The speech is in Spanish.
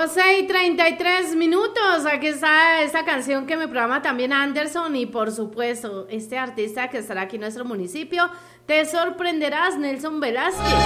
12:33. Aquí está esta canción que me programa también Anderson y por supuesto este artista que estará aquí en nuestro municipio. Te sorprenderás, Nelson Velázquez.